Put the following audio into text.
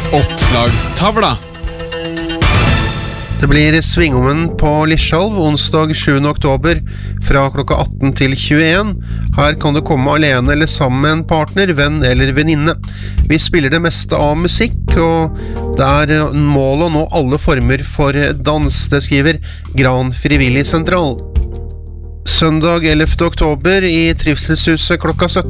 Oppslagstavla. Det blir Svingommen på Lischalv onsdag 7. oktober fra klokka 18 til 21. Her kan du komme alene eller sammen med en partner, venn eller venninne. Vi spiller det meste av musikk, og det er målet å nå alle former for dans, det skriver Gran Frivillig Sentral. Søndag 11. oktober i Trivselshuset klokka 17.